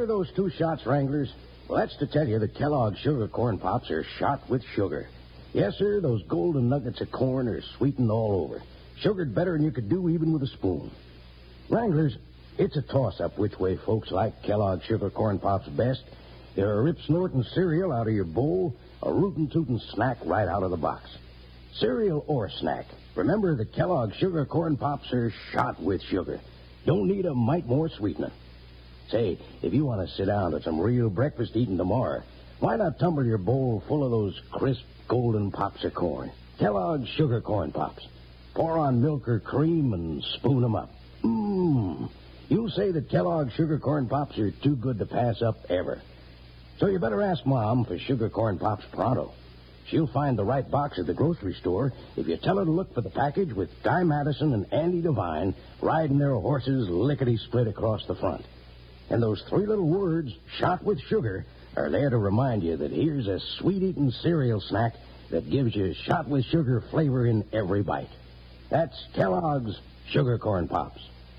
hear those 2 shots, Wranglers? Well, that's to tell you that Kellogg's Sugar Corn Pops are shot with sugar. Yes, sir, those golden nuggets of corn are sweetened all over. Sugared better than you could do even with a spoon. Wranglers, it's a toss-up which way folks like Kellogg's Sugar Corn Pops best. They're a rip-snorting cereal out of your bowl, a rootin'-tootin' snack right out of the box. Cereal or snack, remember that Kellogg's Sugar Corn Pops are shot with sugar. Don't need a mite more sweetener. Say, if you want to sit down to some real breakfast eating tomorrow, why not tumble your bowl full of those crisp, golden pops of corn? Kellogg's Sugar Corn Pops. Pour on milk or cream and spoon them up. You'll say that Kellogg's Sugar Corn Pops are too good to pass up ever. So you better ask Mom for Sugar Corn Pops pronto. She'll find the right box at the grocery store if you tell her to look for the package with Guy Madison and Andy Devine riding their horses lickety-split across the front. And those 3 little words, shot with sugar, are there to remind you that here's a sweet-eating cereal snack that gives you shot with sugar flavor in every bite. That's Kellogg's Sugar Corn Pops.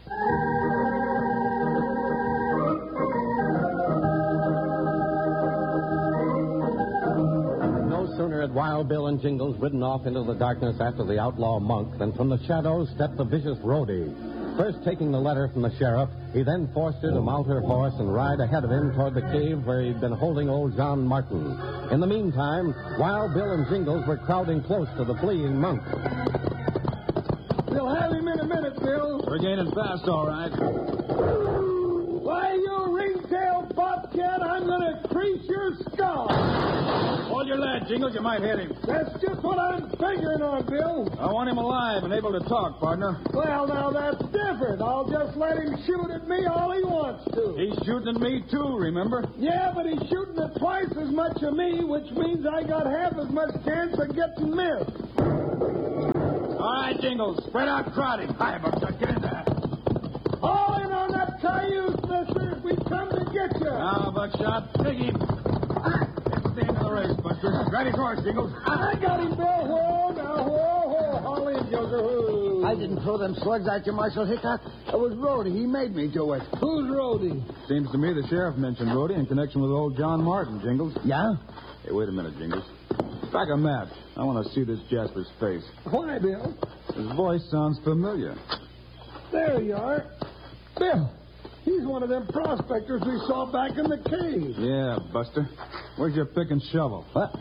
No sooner had Wild Bill and Jingles ridden off into the darkness after the outlaw Monk than from the shadows stepped the vicious Rhodey. First taking the letter from the sheriff, he then forced her to mount her horse and ride ahead of him toward the cave where he'd been holding old John Martin. In the meantime, Wild Bill and Jingles were crowding close to the fleeing Monk. We'll have him in a minute, Bill. We're gaining fast, all right. Why, you ringtail bobcat, I'm going to crease your skull. Hold your lad, Jingles. You might hit him. That's just what I'm figuring on, Bill. I want him alive and able to talk, partner. Well, now, that's different. I'll just let him shoot at me all he wants to. He's shooting at me, too, remember? Yeah, but he's shooting at twice as much of me, which means I got half as much chance of getting missed. All right, Jingles. Spread out, crowd him. Hi, Buckshot. Get in there. All in on that cayuse, mister. We come to get you. Now, Buckshot, take him. It's the end of the race, Buster. Grab his horse, Jingles. I got him, Bill. Whoa, now, whoa. Haul in, Joker. Whoa. I didn't throw them slugs at you, Marshal Hickok. It was Rhodey. He made me do it. Who's Rhodey? Seems to me the sheriff mentioned Rhodey in connection with old John Martin, Jingles. Yeah? Hey, wait a minute, Jingles. Strike a match. I want to see this Jasper's face. Why, Bill? His voice sounds familiar. There you are. Bill, he's one of them prospectors we saw back in the cave. Yeah, Buster. Where's your pick and shovel? What?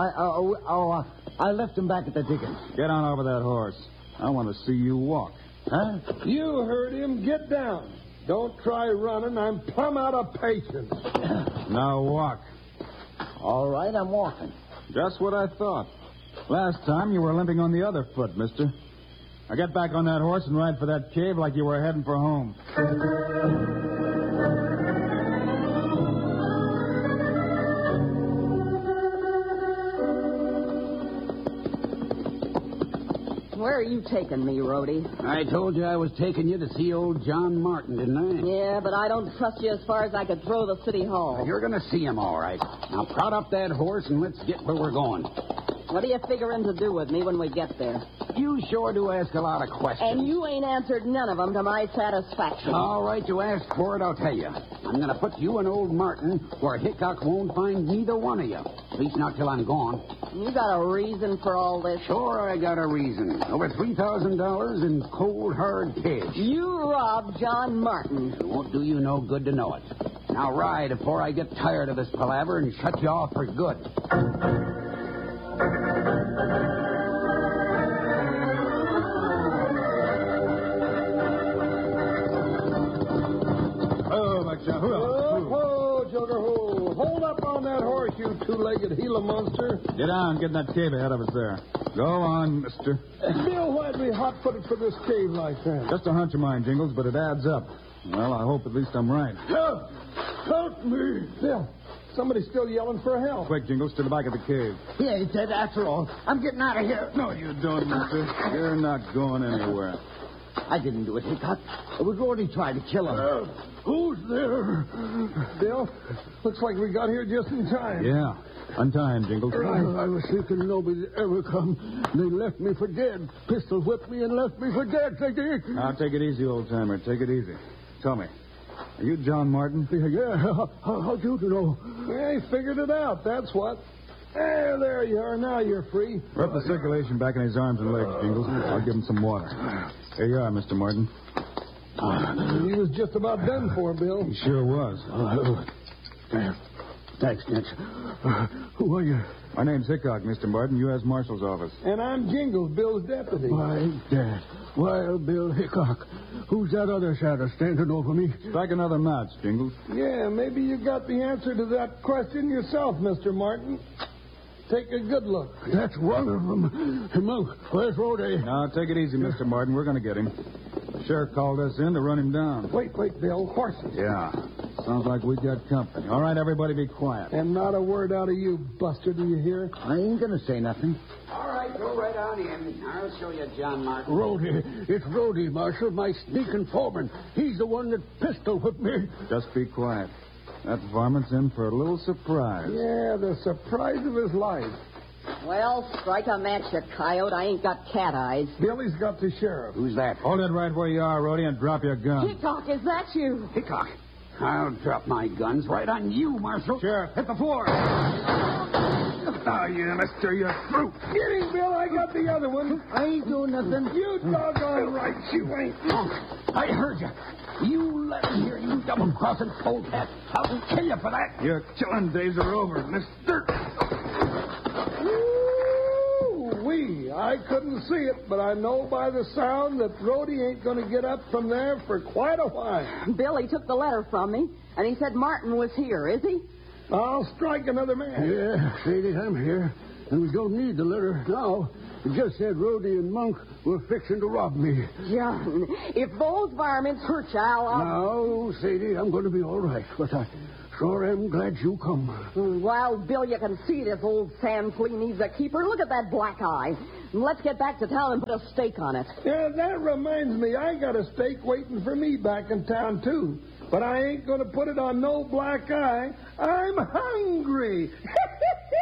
I left him back at the diggings. Get on over that horse. I want to see you walk. Huh? You heard him. Get down. Don't try running. I'm plumb out of patience. Now walk. All right, I'm walking. Just what I thought. Last time you were limping on the other foot, mister. Now get back on that horse and ride for that cave like you were heading for home. Where are you taking me, Rhodey? I told you I was taking you to see old John Martin, didn't I? Yeah, but I don't trust you as far as I could throw the city hall. You're going to see him, all right. Now, prod up that horse and let's get where we're going. What are you figuring to do with me when we get there? You sure do ask a lot of questions. And you ain't answered none of them to my satisfaction. All right, you asked for it, I'll tell you. I'm going to put you and old Martin where Hickok won't find neither one of you. At least not till I'm gone. You got a reason for all this? Sure, I got a reason. Over $3,000 in cold, hard cash. You robbed John Martin. It won't do you no good to know it. Now ride before I get tired of this palaver and shut you off for good. Hold up on that horse, you two-legged Gila monster. Get down, get in that cave ahead of us there. Go on, mister. Bill, why'd we hot-footed for this cave like that? Just a hunch of mine, Jingles, but it adds up. Well, I hope at least I'm right. Help me. Bill, somebody's still yelling for help. Quick, Jingles, to the back of the cave. Yeah, he's dead after all. I'm getting out of here. No, you don't, mister. You're not going anywhere. I didn't do it, Hickok. It was Rhodey trying to kill him. Who's there? Bill, looks like we got here just in time. Yeah, on time, Jingles. I was thinking nobody'd ever come. They left me for dead. Pistol whipped me and left me for dead. They did. Now, take it easy, old-timer. Take it easy. Tell me, Are you John Martin? Yeah. How'd you know? Yeah, he figured it out, that's what. There you are. Now you're free. Rub the circulation back in his arms and legs, Jingles. I'll give him some water. Here you are, Mr. Martin. He was just about done for, Bill. He sure was. Thanks, Nick. Who are you? My name's Hickok, Mr. Martin, U.S. Marshal's office. And I'm Jingles, Bill's deputy. My dad. Well, Bill Hickok. Who's that other shadow standing over me? Strike another match, Jingles. Yeah, maybe you got the answer to that question yourself, Mr. Martin. Take a good look. That's one of them. Hey, Monk, where's Rhodey? Now, take it easy, Mr. Martin. We're going to get him. The sheriff called us in to run him down. Wait, Bill. Horses. Yeah. Sounds like we got company. All right, everybody be quiet. And not a word out of you, Buster, do you hear? I ain't going to say nothing. All right, go right on in. I'll show you John Martin. Rhodey. It's Rhodey, Marshal, my sneaking foreman. He's the one that pistol whipped me. Just be quiet. That varmint's in for a little surprise. Yeah, the surprise of his life. Well, strike a match, you coyote. I ain't got cat eyes. Billy's got the sheriff. Who's that? Hold it right where you are, Rhodey, and drop your gun. Hickok, is that you? Hickok, I'll drop my guns right on you, Marshal. Sheriff, hit the floor. Oh, you mister, you're through. Get him, Bill. I got the other one. I ain't doing nothing. You doggone right you ain't. I heard you. You let him hear you double-crossing polecat. I'll kill you for that. Your killing days are over, mister. Woo-wee. I couldn't see it, but I know by the sound that Rhodey ain't going to get up from there for quite a while. Billy took the letter from me, and he said Martin was here, is he? I'll strike another man. Yeah, Sadie, I'm here. And we don't need the letter now. It just said Rhodey and Monk were fixing to rob me. John, if those varmints hurt you, I'll... Now, Sadie, I'm going to be all right. But I sure am glad you come. Well, Bill, you can see this old sand flea needs a keeper. Look at that black eye. Let's get back to town and put a stake on it. Yeah, that reminds me. I got a stake waiting for me back in town, too. But I ain't going to put it on no black eye. I'm hungry.